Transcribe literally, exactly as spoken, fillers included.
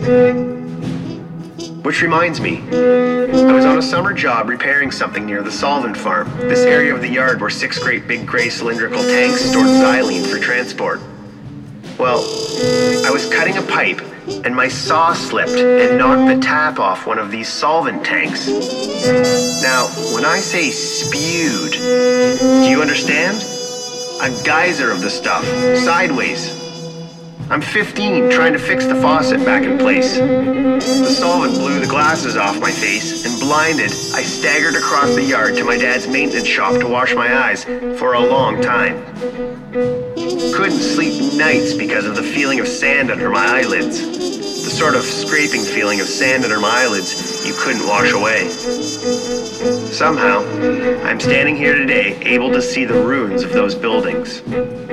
Which reminds me, I was on a summer job repairing something near the solvent farm, this area of the yard where six great big gray cylindrical tanks stored xylene for transport. Well, I was cutting a pipe, and my saw slipped and knocked the tap off one of these solvent tanks. Now, when I say spewed, do you understand? A geyser of the stuff, sideways. I'm fifteen, trying to fix the faucet back in place. The solvent blew the glasses off my face, and blinded, I staggered across the yard to my dad's maintenance shop to wash my eyes for a long time. Couldn't sleep nights because of the feeling of sand under my eyelids. The sort of scraping feeling of sand under my eyelids you couldn't wash away. Somehow, I'm standing here today able to see the ruins of those buildings.